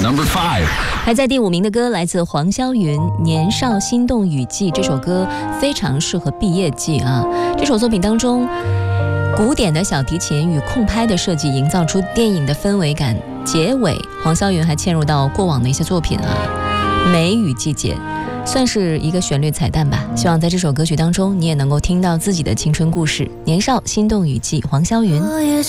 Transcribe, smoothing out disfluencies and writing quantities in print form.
Number 5. 排在第5名的歌来自黄霄云《年少心动雨季》，这首歌非常适合毕业季啊。这首作品当中，古典的小提琴与空拍的设计营造出电影的氛围感。结尾，黄霄云还嵌入到过往的一些作品啊，《梅雨季节》算是一个旋律彩蛋吧。希望在这首歌曲当中，你也能够听到自己的青春故事。《年少心动雨季》，黄霄云。